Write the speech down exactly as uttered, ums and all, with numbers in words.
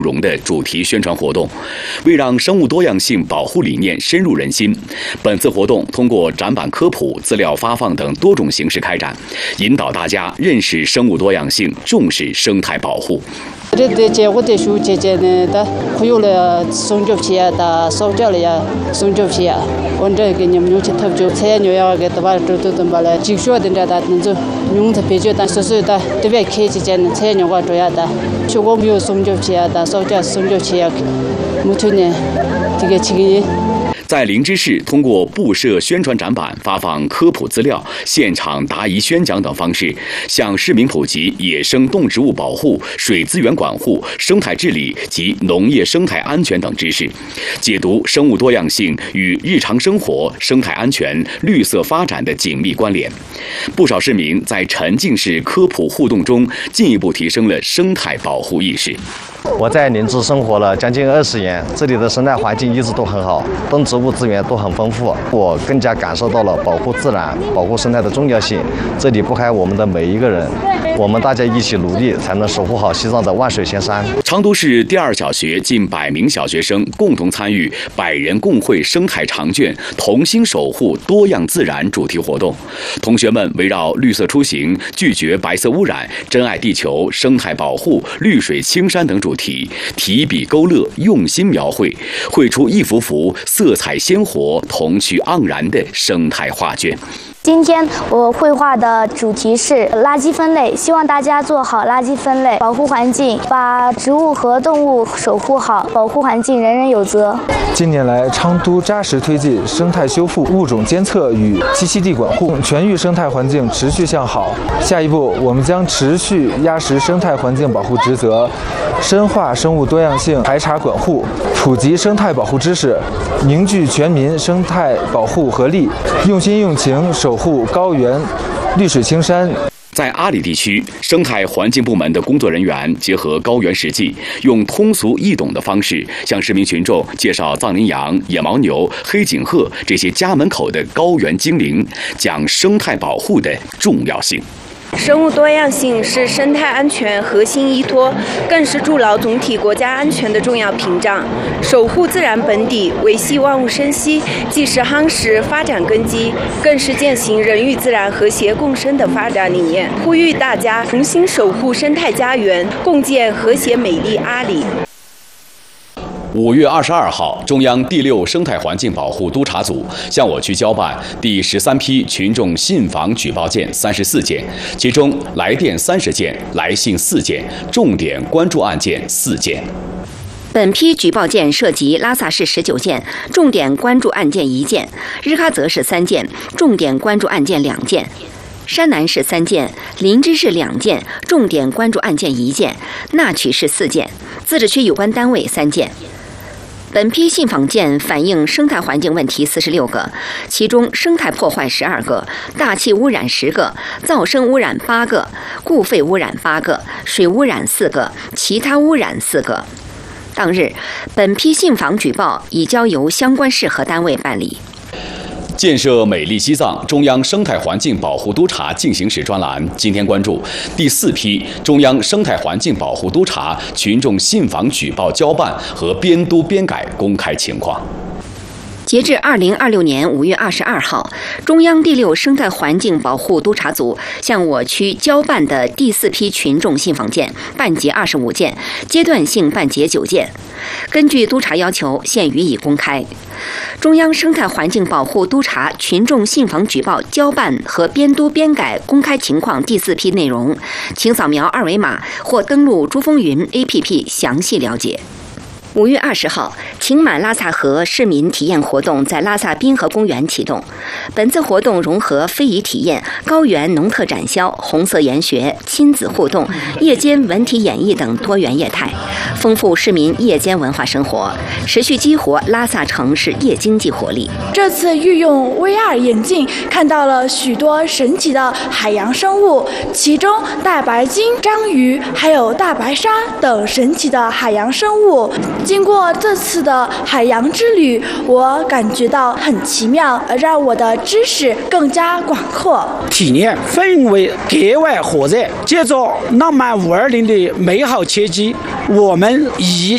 融的主题宣传活动，为让生物多样性保护理念深入人心，本次活动通过展板科普、资料发放等多种形式开展，引导大家认识生物多样性，重视生态保护。 这的结果的书姐姐呢，的会有了送酒皮啊，的烧焦了呀，送酒皮啊，我这个你们用去投酒，菜牛要给的话都都怎么了？就说的这的那种用的别就但所以的对外开之间的菜牛话主要的，就我们有送酒皮啊，的烧焦送酒皮啊，木头呢，这个这个。 在灵芝市，通过布设宣传展板、发放科普资料、现场答疑宣讲等方式，向市民普及野生动植物保护、水资源管护、生态治理及农业生态安全等知识，解读生物多样性与日常生活、生态安全、绿色发展的紧密关联。不少市民在沉浸式科普互动中，进一步提升了生态保护意识。 我在灵芝生活了将近二十年，这里的生态环境一直都很好，动植物资源都很丰富，我更加感受到了保护自然、保护生态的重要性。这离不开我们的每一个人，我们大家一起努力，才能守护好西藏的万水千山。 昌都市第二小学近百名小学生共同参与百人共绘生态长卷“同心守护多样自然”主题活动，同学们围绕绿色出行、拒绝白色污染、珍爱地球、生态保护、绿水青山等主题，提笔勾勒，用心描绘，绘出一幅幅色彩鲜活、童趣盎然的生态画卷。 今天我绘画的主题是垃圾分类，希望大家做好垃圾分类，保护环境，把植物和动物守护好，保护环境人人有责。 近年来，昌都扎实推进生态修复、物种监测与栖息地管护，全域生态环境持续向好。下一步，我们将持续压实生态环境保护职责，深化生物多样性排查管护，普及生态保护知识，凝聚全民生态保护合力，用心用情守。守护高原绿水青山。 在阿里地区，生态环境部门的工作人员结合高原实际，用通俗易懂的方式向市民群众介绍藏羚羊、野牦牛、黑颈鹤这些家门口的高原精灵，讲生态保护的重要性。 生物多样性是生态安全核心依托，更是筑牢总体国家安全的重要屏障。守护自然本底，维系万物生息，既是夯实发展根基，更是践行人与自然和谐共生的发展理念。呼吁大家同心守护生态家园，共建和谐美丽阿里。 五月二十二号，中央第六生态环境保护督察组向我区交办第十三批群众信访举报件三十四件，其中来电三十件，来信四件，重点关注案件四件。 本批举报件涉及拉萨市十九件，重点关注案件一件；日喀则市三件，重点关注案件两件；山南市三件，林芝市两件，重点关注案件一件；纳曲市四件，自治区有关单位三件。本批信访件反映生态环境问题四十六个，其中生态破坏十二个，大气污染十个，噪声污染八个，固废污染八个，水污染四个，其他污染四个。当日，本批信访举报已交由相关市和单位办理。 建设美丽西藏中央生态环境保护督察进行时专栏今天关注第四批中央生态环境保护督察群众信访举报交办和编督编改公开情况。 截至二零二六年五月二十二号，中央第六生态环境保护督察组向我区交办的第四批群众信访件办结二十五件，阶段性办结九件。根据督察要求，现予以公开。中央生态环境保护督察群众信访举报交办和编督编改公开情况第四批内容，请扫描二维码或登录珠风云 A P P 详细了解。五月二十号，晴满拉萨河市民体验活动在拉萨滨河公园启动。本次活动融合非遗体验、高原农特展销、红色研学、亲子互动、夜间文体演绎等多元业态，丰富市民夜间文化生活，持续激活拉萨城市夜经济活力。 这次运用 V R 眼镜看到了许多神奇的海洋生物，其中大白鲸、章鱼还有大白鲨等神奇的海洋生物。经过这次的海洋之旅，我感觉到很奇妙，让我的知识更加广阔。 体验氛围格外火热，借着浪漫五二零的美好契机，我们以